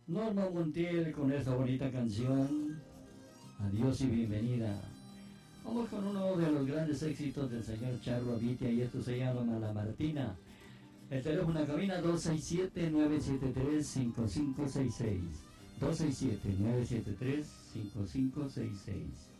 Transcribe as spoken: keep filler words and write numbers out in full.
Norma Montiel con esta bonita canción. Adiós y bienvenida. Vamos con uno de los grandes éxitos del señor Charlo Abitia y esto se llama La Martina. El teléfono a cabina dos seis siete, nueve siete tres, cinco cinco seis seis. dos seis siete, nueve siete tres, cinco cinco seis seis.